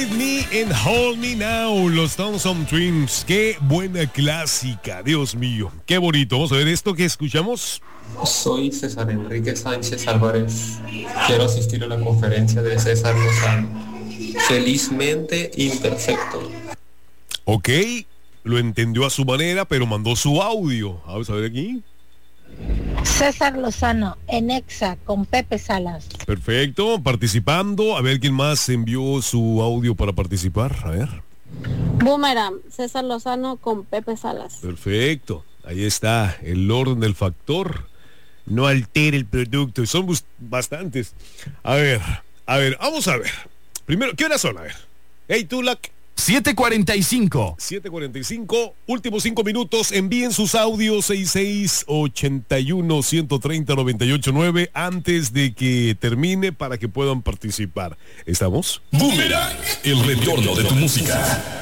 Me and Hold Me Now, los Thompson Twins. Qué buena clásica, Dios mío, qué bonito. Vamos a ver esto que escuchamos. Soy César Enrique Sánchez Álvarez. Quiero asistir a la conferencia de César Lozano. Felizmente imperfecto. Ok, lo entendió a su manera, pero mandó su audio. Vamos a ver aquí. César Lozano, en Exa, con Pepe Salas. Perfecto, participando. A ver quién más envió su audio para participar. A ver. Boomerang, César Lozano con Pepe Salas. Perfecto, ahí está el orden del factor. No altere el producto. Son bastantes. A ver, vamos a ver. Primero, ¿qué horas son? A ver. Hey, Tulak. 7:45. 7:45, últimos 5 minutos. Envíen sus audios 6681-130-989 antes de que termine para que puedan participar. ¿Estamos? Boomerang, el retorno de tu música.